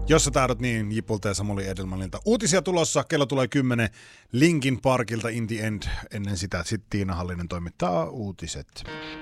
Jos sä tahdot niin Jipulta ja Samuli Edelmanilta. Uutisia tulossa, kello tulee 10 Linkin Parkilta In the End. Ennen sitä sitten Tiina Hallinen toimittaa uutiset.